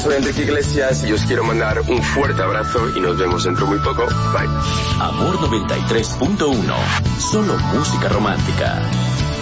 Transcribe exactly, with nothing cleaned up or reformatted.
soy Enrique Iglesias y os quiero mandar un fuerte abrazo y nos vemos dentro muy poco. Bye. Amor noventa y tres punto uno. Solo música romántica.